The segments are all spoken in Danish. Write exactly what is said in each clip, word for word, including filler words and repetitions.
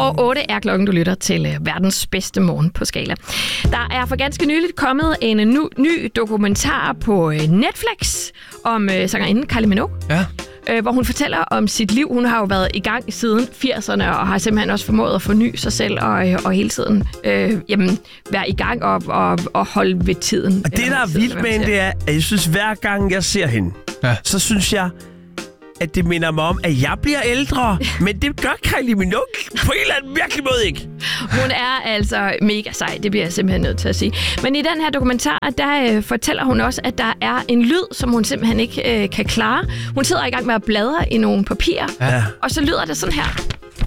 og otte er klokken, du lytter til øh, verdens bedste morgen på skala. Der er for ganske nyligt kommet en ny, ny dokumentar på øh, Netflix om øh, sangerinden Kylie Minogue. Ja. Øh, hvor hun fortæller om sit liv. Hun har jo været i gang siden firserne og har simpelthen også formået at forny sig selv og, og hele tiden øh, jamen, være i gang og, og, og holde ved tiden. Og det, der er vildt med hende, det er, at jeg synes, hver gang jeg ser hende, ja. så synes jeg, at det minder mig om, at jeg bliver ældre. Men det gør Kylie Minogue på en eller anden virkelig måde ikke. Hun er altså mega sej, det bliver jeg simpelthen nødt til at sige. Men i den her dokumentar, der øh, fortæller hun også, at der er en lyd, som hun simpelthen ikke øh, kan klare. Hun sidder i gang med at bladre i nogle papirer, ja. og så lyder det sådan her.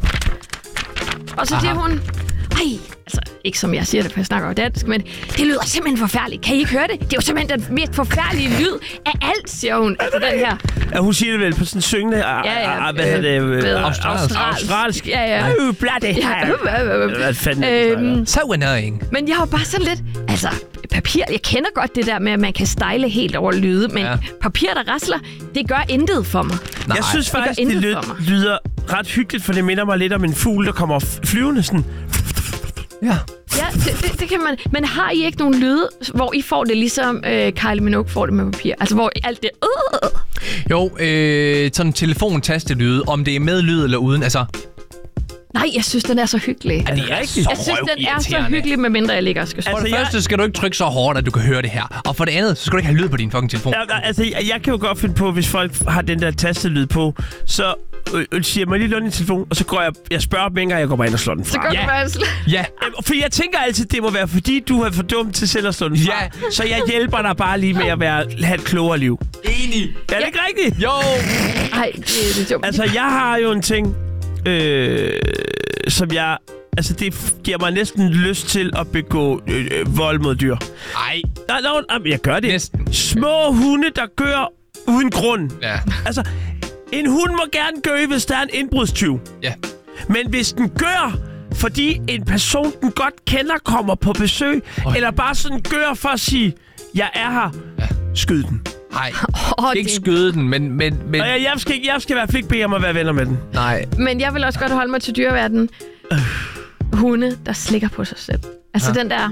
Og så siger hun, ej, altså ikke som jeg siger det, for jeg snakker jo dansk, men det lyder simpelthen forfærdeligt. Kan I ikke høre det? Det er jo simpelthen den mest forfærdelige lyd af alt, siger hun. Altså den her. Ja, hun siger det vel på sådan en syngende... Ja, ja. Hvad hedder det? Øh, australsk. Australsk. Ja, ja. Øh, blatte. Hvad fanden øhm, So annoying. Men jeg har bare sådan lidt... Altså, papir... Jeg kender godt det der med, at man kan style helt over lyde, men ja. papir, der rasler, det gør intet for mig. Nej. Jeg synes faktisk, det, det lyder, lyder ret hyggeligt, for det minder mig lidt om en fugl, der kommer flyvende sådan... Ja. Ja, det, det, det kan man. Men har I ikke nogen lyde, hvor I får det ligesom øh, Kylie Minogue får det med papir? Altså, hvor alt det... Øh. Jo, øh, sådan telefontastelyd, om det er med lyd eller uden, altså... Nej, jeg synes, den er så hyggelig. Er det er ikke så jeg synes, den er så hyggelig, med mindre jeg ligger og skal altså, For det jeg... første skal du ikke trykke så hårdt, at du kan høre det her. Og for det andet, så skal du ikke have lyd på din fucking telefon. Ja, altså, jeg, jeg kan jo godt finde på, hvis folk har den der tastelyd på, så øh, øh, siger jeg mig lige låne din telefon, og så går jeg, jeg spørger dem engang, jeg går bare ind og slår den fra. Så går ja. du bare slå. Ja. For jeg tænker altid, det må være, fordi du er for dum til selv at slå den fra. Ja. Så jeg hjælper dig bare lige med at være, have et klogere liv. Enig. Er det ja. ikke rigtigt? Jo. Ej, det, det er dumt. Altså, jeg har jo en ting... Øh, som jeg... Altså, det giver mig næsten lyst til at begå øh, øh, vold mod dyr. Nej. Nej, nej, jeg gør det. Næsten. Små hunde, der gør uden grund. Ja. Altså, en hund må gerne gø, hvis der er en indbrudstyv. Ja. Men hvis den gør, fordi en person, den godt kender, kommer på besøg, oh. eller bare sådan gør for at sige, jeg er her, ja. skyd den. Nej, oh, ikke skyde den, men... men, men... Og jeg, jeg, skal, jeg skal i hvert fald ikke bede om at være venner med den. Nej. Men jeg vil også godt holde mig til dyreverdenen. Øh. Hunde, der slikker på sig selv. Altså ja. den der...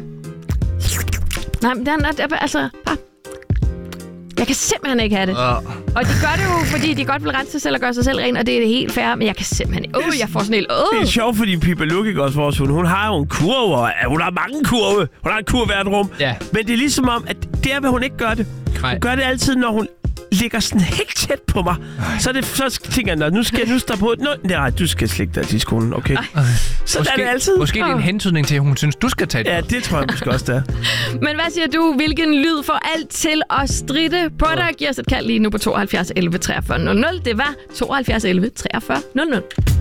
Nej, men den er... Altså, bare... Jeg kan simpelthen ikke have det. Uh. Og de gør det jo, fordi de godt vil rense sig selv og gøre sig selv ren, og det er det helt fair, men jeg kan simpelthen ikke... Åh, oh, jeg får sådan helt... Oh. Det er sjovt, fordi Pippa Lukke, også vores hund, hun har jo en kurve, og hun har mange kurve. Hun har en kurve hvert rum. Ja. Men det er ligesom om, at der vil hun ikke gøre det. Nej. Hun gør det altid, når hun ligger sådan helt tæt på mig. Ej. Så, det, så tænker jeg, nu skal jeg nu stå på... Nå, nej, du skal slikke dig til skolen, okay? Ej. Så måske, er det altid. Måske det er en hentydning til, at hun synes, du skal tage det. Ja, det tror jeg måske også, det er. Men hvad siger du? Hvilken lyd får alt til at stritte på dig? Giv os et kald lige nu på tooghalvfjerds elleve treogfyrre nul nul. Det var tooghalvfjerds elleve treogfyrre nul nul.